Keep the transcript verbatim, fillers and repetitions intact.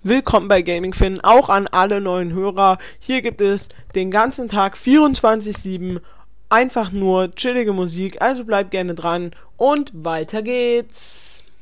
Willkommen bei Gaming Finn, auch an alle neuen Hörer. Hier gibt es den ganzen Tag vierundzwanzig sieben einfach nur chillige Musik, also bleibt gerne dran und weiter geht's.